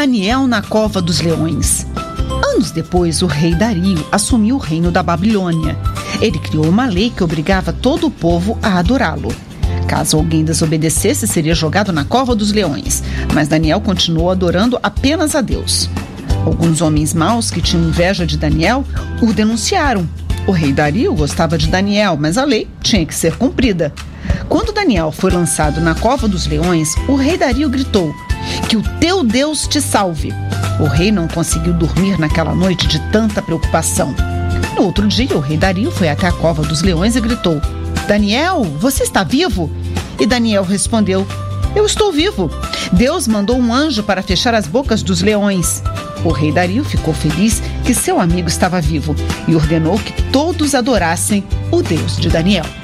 Daniel na cova dos leões. Anos depois, o rei Dario assumiu o reino da Babilônia. Ele criou uma lei que obrigava todo o povo a adorá-lo. Caso alguém desobedecesse, seria jogado na cova dos leões, mas Daniel continuou adorando apenas a Deus. Alguns homens maus que tinham inveja de Daniel o denunciaram. O rei Dario gostava de Daniel, mas a lei tinha que ser cumprida. Quando Daniel foi lançado na cova dos leões, o rei Dario gritou: "Que o teu Deus te salve!" O rei não conseguiu dormir naquela noite de tanta preocupação. No outro dia, o rei Dario foi até a cova dos leões e gritou: "Daniel, você está vivo?" E Daniel respondeu: "Eu estou vivo. Deus mandou um anjo para fechar as bocas dos leões." O rei Dario ficou feliz que seu amigo estava vivo e ordenou que todos adorassem o Deus de Daniel.